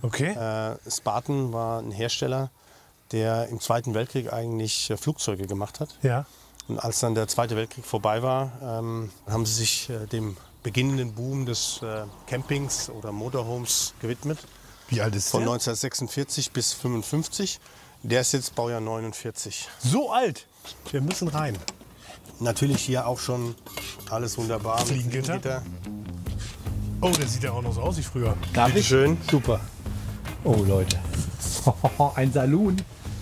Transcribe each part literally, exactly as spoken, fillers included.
Okay. Äh, Spartan war ein Hersteller, der im Zweiten Weltkrieg eigentlich äh, Flugzeuge gemacht hat. Ja. Und als dann der Zweite Weltkrieg vorbei war, ähm, haben sie sich äh, dem beginnenden Boom des äh, Campings oder Motorhomes gewidmet. Wie alt ist Von der? neunzehnhundertsechsundvierzig bis fünfundfünfzig. Der ist jetzt Baujahr neunundvierzig. So alt. Wir müssen rein. Natürlich hier auch schon alles wunderbar. mit Fliegengitter. Fliegengitter. Oh, der sieht ja auch noch so aus wie früher. Darf Bitte ich? schön. Super. Oh, Leute. Ein Saloon.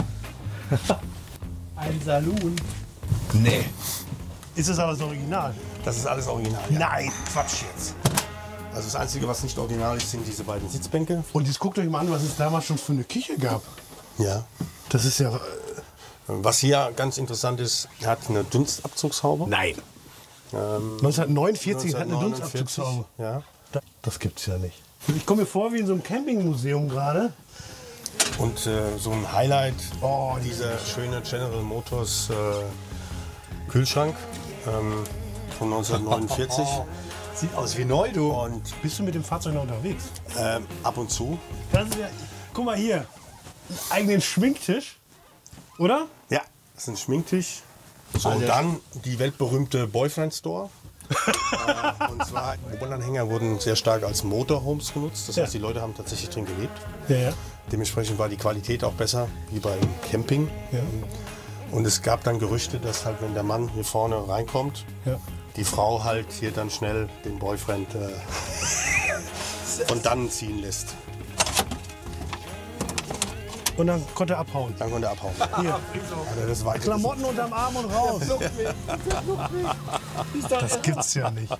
Ein Saloon. Nee. Ist das aber das Original? Das ist alles original. Ja. Nein, Quatsch jetzt. Also das Einzige, was nicht original ist, sind diese beiden Sitzbänke. Und jetzt guckt euch mal an, was es damals schon für eine Küche gab. Ja. Das ist ja... Was hier ganz interessant ist, er hat eine Dunstabzugshaube. Nein. Ähm, neunzehnhundertneunundvierzig hat eine neunzehnhundertneunundvierzig, Dunstabzugshaube. Ja. Das gibt's ja nicht. Ich komme mir vor wie in so einem Campingmuseum gerade. Und äh, so ein Highlight, Oh, dieser schöne General Motors äh, Kühlschrank ähm, von neunzehnhundertneunundvierzig. Sieht aus wie neu, du. Und Bist du mit dem Fahrzeug noch unterwegs? ähm, ab und zu. Das ist ja, guck mal hier. Einen eigenen Schminktisch. Oder? Ja, das ist ein Schminktisch. So, Also- und dann die weltberühmte Boyfriend Store. äh, und zwar, die Wohnanhänger wurden sehr stark als Motorhomes genutzt. Das Ja. heißt, die Leute haben tatsächlich drin gelebt. Ja, ja. Dementsprechend war die Qualität auch besser wie beim Camping. Ja. Und es gab dann Gerüchte, dass halt, wenn der Mann hier vorne reinkommt, Ja. die Frau halt hier dann schnell den Boyfriend äh, von dannen ziehen lässt. Und dann konnte er abhauen. Dann konnte er abhauen. Hier. Also das war Klamotten unterm Arm und raus. Das gibt's ja nicht.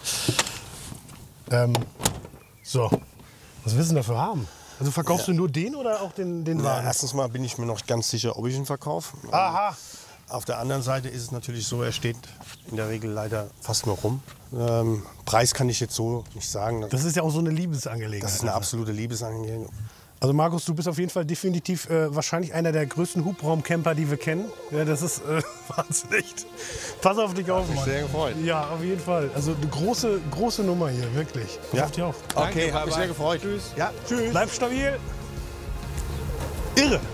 Ähm, so, was willst du denn dafür haben? Also verkaufst du nur den oder auch den, den Ja, Wagen? erstens mal bin ich mir noch ganz sicher, ob ich ihn verkaufe. Aha. Auf der anderen Seite ist es natürlich so, er steht in der Regel leider fast nur rum. Ähm, Preis kann ich jetzt so nicht sagen. Das ist ja auch so eine Liebesangelegenheit. Das ist eine absolute Liebesangelegenheit. Also Markus, du bist auf jeden Fall definitiv äh, wahrscheinlich einer der größten Hubraumcamper, die wir kennen. Ja, das ist äh, wahnsinnig. Pass auf dich auf, Mann. Sehr gefreut. Ja, auf jeden Fall. Also eine große, große Nummer hier, wirklich. Pass Ja. auf dich auf. Okay, hat mich sehr gefreut. Tschüss. Ja, tschüss. Bleib stabil. Irre.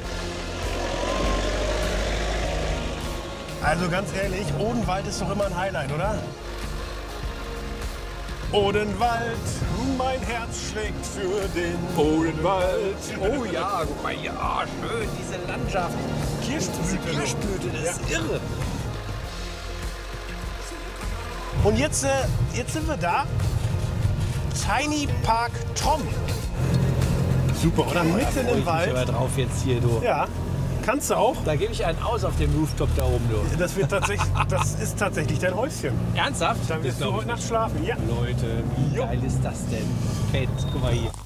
Also ganz ehrlich, Odenwald ist doch immer ein Highlight, oder? Odenwald, mein Herz schlägt für den Odenwald. Oh ja, guck mal, ja, schön, diese Landschaft. Kirschblüte. Kirschblüte, das ist irre. Und jetzt, äh, jetzt sind wir da. Tiny Park Tom. Super, oder? Mitten im Aber Wald. drauf jetzt hier, du. Ja, kannst du auch. Da gebe ich einen aus auf dem Rooftop da oben, du. Das, wird tatsächlich, das ist tatsächlich dein Häuschen. Ernsthaft? Da wirst du glaub ich heute Nacht schlafen. Ja. nicht. Leute, wie geil ist das denn? Fett, guck mal hier.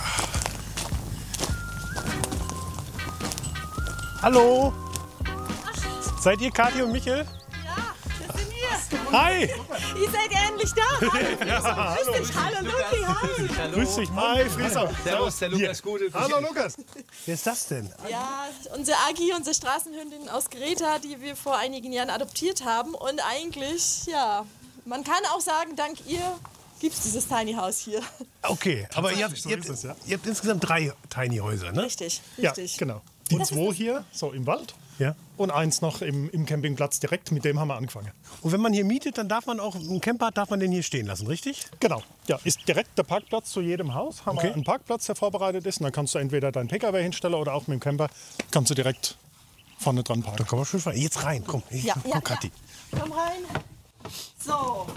Hallo. Seid ihr Kathi und Michael? Ja, wir sind hier. Hi. Ihr seid endlich da. Hi. Ja, hallo. Grüß dich. Hallo, Luki. Hi. Hallo. Grüß dich. Hi, Frieser. Servus, der Lukas Gute. Hallo, Lukas. Wer ist das denn? Ja, unsere Agi, unsere Straßenhündin aus Greta, die wir vor einigen Jahren adoptiert haben. Und eigentlich, ja, man kann auch sagen, dank ihr gibt es dieses Tiny House hier. Okay, aber ihr habt, ihr, habt, ist es, ja. ihr habt insgesamt drei Tiny Häuser, ne? Richtig, Ja, richtig. genau. Die zwei hier, so im Wald. Ja. Und eins noch im, im Campingplatz direkt, mit dem haben wir angefangen. Und wenn man hier mietet, dann darf man auch, einen Camper darf man den hier stehen lassen, richtig? Genau, ja, ist direkt der Parkplatz zu jedem Haus. Haben Okay. wir einen Parkplatz, der vorbereitet ist. Und dann kannst du entweder deinen P K W hinstellen oder auch mit dem Camper kannst du direkt vorne dran Da parken. kann man schön fahren. Jetzt rein, komm. Ja, komm, ja, Kathi. ja. Komm rein. So.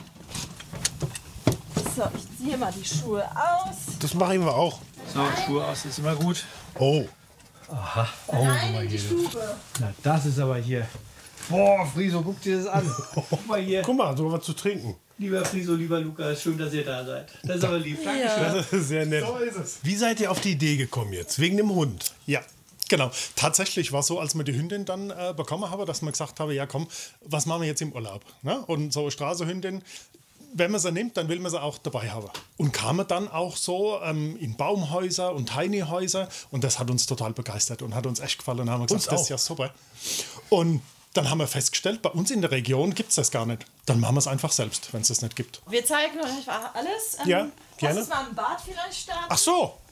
So, ich ziehe mal die Schuhe aus. Das machen wir auch. So, Schuhe aus ist immer gut. Oh. Rein in die Stube. Na, das ist aber hier. Boah, Friso, guck dir das an. Guck mal hier. Guck mal, sogar was zu trinken. Lieber Friso, lieber Lukas, schön, dass ihr da seid. Das ist aber lieb. Dankeschön. Ja. Das ist sehr nett. So ist es. Wie seid ihr auf die Idee gekommen jetzt? Wegen dem Hund? Ja, genau. Tatsächlich war es so, als wir die Hündin dann äh, bekommen haben, dass wir gesagt haben, ja komm, was machen wir jetzt im Urlaub? Ne? Und so eine Straßenhündin, wenn man sie nimmt, dann will man sie auch dabei haben. Und kamen dann auch so ähm, in Baumhäuser und Tiny-Häuser und das hat uns total begeistert und hat uns echt gefallen. Und haben wir gesagt, Uns das auch. ist ja super. Und dann haben wir festgestellt, bei uns in der Region gibt es das gar nicht. Dann machen wir es einfach selbst, wenn es das nicht gibt. Wir zeigen euch alles. Ähm, Ja, lass gerne. uns mal im Bad vielleicht starten. Ach so.